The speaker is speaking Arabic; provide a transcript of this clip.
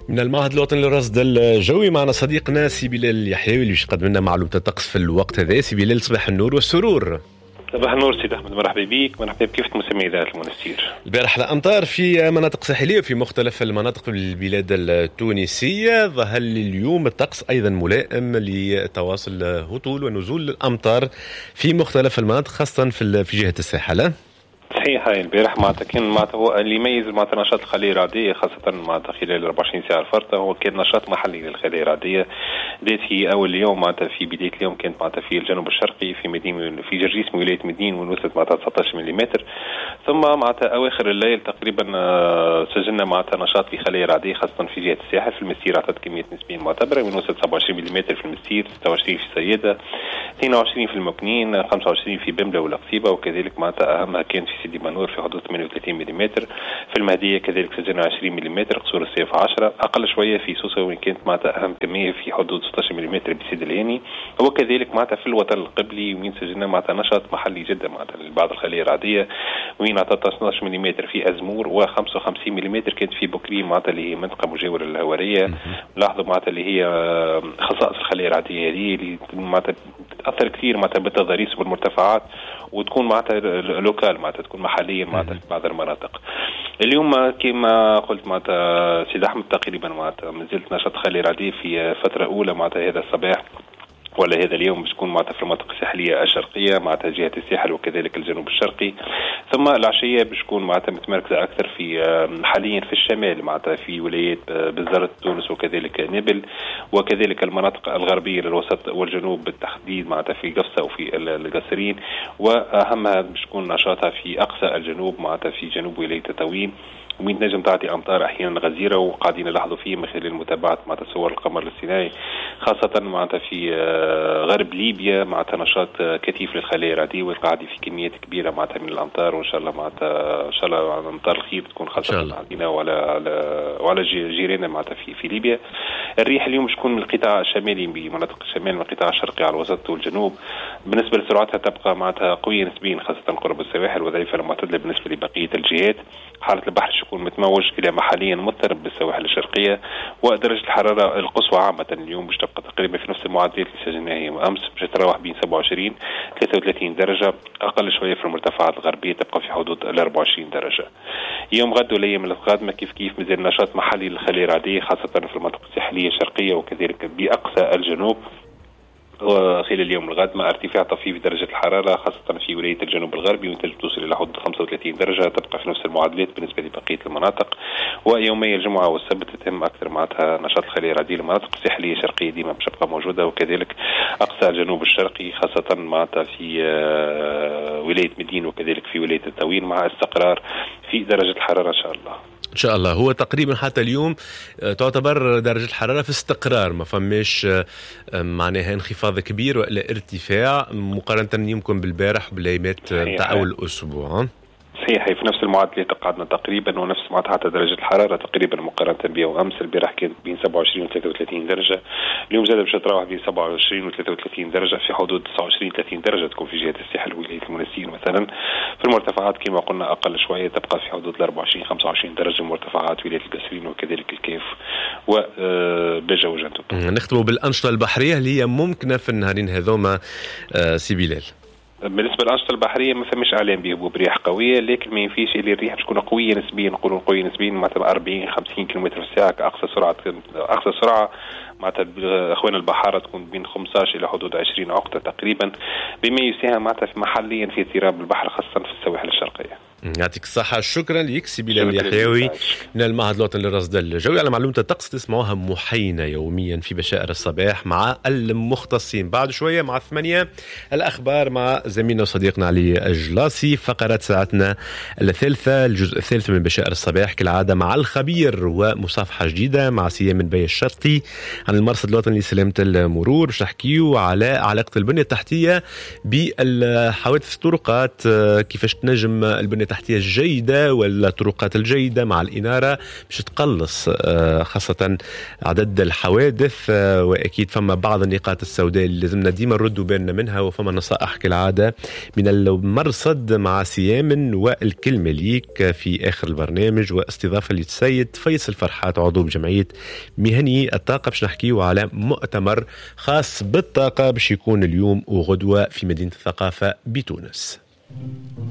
من المعهد الوطني للرصد الجوي معنا صديقنا سي بلال اليحيوي اللي باش يقدم لنا معلومة الطقس في الوقت هذا. سي بلال، صباح النور والسرور. صباح النور سيد أحمد، مرحبا بك، مرحبا بكافة مسمعي إذاعة المنستير. البارح الأمطار في مناطق ساحلية في مختلف المناطق بالبلاد التونسية. ظهر اليوم الطقس أيضا ملائم لتواصل هطول ونزول الأمطار في مختلف المناطق خاصة في جهة الساحل. صحيح، هاي البارح معناتها كان معناتها هو اللي يميز معناتها نشاط الخلايا الرعدية خاصة معناتها خلال 24 ساعة الفارطة هو كان نشاط محلي للخلايا الرعدية. بدأت في أول اليوم معناتها في بداية اليوم كانت معناتها في الجنوب الشرقي في جرجيس ولاية مدين ونوصلت معناتها 19 ملم، ثم معناتها أواخر الليل تقريبا سجلنا معناتها نشاط في خلايا رعدية خاصة في جهة الساحل. في المسير أعطت كمية نسبيا معتبرة ونوصلت 27 ملم في المسير، 26 في السيدة، 22 في المكنين، 25 في بملة والقصيبة، وكذلك معناتها أهمها كانت في سيدي منور في حدود 38 ملم. في المهدية كذلك سجلنا 20 ملم، قصور السيف 10، أقل شوية في سوسة وين كانت معناتها أهم كمية في حدود 16 ملم بسيد الهاني، وكذلك معناتها في الوطن القبلي وين سجلنا معناتها نشاط محلي جدا معناتها لبعض الخلايا الرعدية وين أعطت 12 ملم في أزمور و55 ملم كانت في بوكريم معناتها اللي هي منطقة مجاورة للهوارية. لاحظوا معناتها اللي هي خصائص الخلايا الرعدية هذه اللي معناتها تأثر كثير معناتها بالتضاريس والمرتفعات وتكون معناتها لوكال معناتها تكون محليا معناتها في بعض المناطق. اليوم كما قلت معناتها سيد أحمد تقريبا معناتها مازلت نشاط خلايا رعدية في فترة أولى معناتها هذا الصباح ولا هذا اليوم باش تكون معناتها في المناطق الساحليه الشرقيه معناتها جهه الساحل وكذلك الجنوب الشرقي، ثم العشيه باش تكون معناتها متمركزه اكثر في حاليا في الشمال معناتها في ولايات بزرت تونس وكذلك نابل وكذلك المناطق الغربيه للوسط والجنوب بالتحديد معناتها في قفصه وفي القصرين، واهمها باش تكون نشاطها في اقصى الجنوب معناتها في جنوب ولايه تطاوين وين تنجم تعطي امطار احيانا غزيره وقاعدين نلاحظوا فيه من خلال متابعه مع صور القمر الاصطناعي خاصه معناتها في غرب ليبيا معناتها نشاط كثيف للخلايا الرعديه والقاعد في كميات كبيره معناتها من الامطار، وان شاء الله معناتها ان شاء الله امطار الخير تكون خاصه علينا وعلى جيراننا معناتها في ليبيا. الريح اليوم تكون من القطاع الشمالي بمناطق الشمال من القطاع الشرقي على الوسط والجنوب، بالنسبه لسرعتها تبقى معناتها قويه نسبيا خاصه قرب السواحل وضعيفه معتدله بالنسبه لبقيه الجهات. حالة البحر يكون متموج إلى محليا مضطرب بالسواحل الشرقية، ودرجة الحرارة القصوى عامة اليوم باش تبقى تقريبا في نفس المعدلات اللي سجلناها أمس باش تتراوح بين 27 33 درجة، أقل شوية في المرتفعات الغربية تبقى في حدود 24 درجة. يوم غد والأيام القادمة كيف مازال نشاط محلي للخلايا الرعدية خاصة في المناطق الساحلية الشرقية وكذلك بأقصى الجنوب. وخلال اليوم الغد مع ارتفاع طفيف في درجة الحرارة خاصة في ولاية الجنوب الغربي وتنجم توصل إلى حدود 35 درجة، تبقى في نفس المعدلات بالنسبة لبقية المناطق. ويومي الجمعة والسبت تتم أكثر معناتها نشاط الخلايا الرعدية المناطق الساحلية الشرقية ديما باش تبقى موجودة وكذلك أقصى الجنوب الشرقي خاصة معناتها في ولاية مدين وكذلك في ولاية التطاوين مع استقرار في درجة الحرارة إن شاء الله. إن شاء الله. هو تقريبا حتى اليوم تعتبر درجة الحرارة في استقرار، ما فماش معناها انخفاض كبير ولا ارتفاع مقارنة يمكن بالبارح بالأيامات تاع أول أسبوع. صحيح، في نفس المعدلات قعدنا تقريبا ونفس معناتها حتى درجة الحرارة تقريبا مقارنة بها وأمس. البارح كانت بين 27 و 33 درجة، اليوم زاد باش تروح بين 27 و 33 درجة في حدود 29 30 درجة تكون في جهة الساحل ولاية المنستير مثلا. في المرتفعات كما قلنا أقل شوية تبقى في حدود 24 25 درجة مرتفعات ولاية القصرين وكذلك الكيف وبجا وجندوب. نختموا بالأنشطة البحرية اللي هي ممكنة في النهارين هذوما سي بلال. بالنسبة للأنشطة البحرية ما فماش إعلام بهبوب رياح قوية، لكن ما ينفيش اللي الريح تكون قوية نسبيا، نقولوا قوية نسبيا معناتها 40 50 كم في الساعة أقصى سرعة معناتها اخوان البحاره تكون بين 15 الى حدود 20 عقده تقريبا، بما يساهم معناتها محليا في اضطراب البحر خاصه في السواحل الشرقيه. يعطيك الصحة. شكرا لك سي بلال اليحيوي من المعهد الوطني للرصد الجوي على معلومة الطقس. تسمعوها محينة يوميا في بشائر الصباح مع المختصين. بعد شوية مع 8 الأخبار مع زميلنا وصديقنا علي الجلاسي. فقرات ساعتنا الثالثة الجزء الثالث من بشائر الصباح كالعادة مع الخبير ومصافحة جديدة مع سيام بن بي الشرقي عن المرصد الوطني لسلامة المرور. باش نحكيو على علاقة البنية التحتية بالحوادث الطرقات، كيفاش تنجم البنية تحتية جيدة والطرقات الجيدة مع الإنارة مش تقلص خاصة عدد الحوادث. وأكيد فما بعض النقاط السوداء اللي لازمنا ديما نردوا بالنا منها، وفما نصائح كالعادة من المرصد مع سيامن والكلمة ليك في آخر البرنامج، واستضافة للسيد فيصل فرحات عضو بجمعية مهني الطاقة باش نحكيو على مؤتمر خاص بالطاقة باش يكون اليوم وغدوة في مدينة الثقافة بتونس.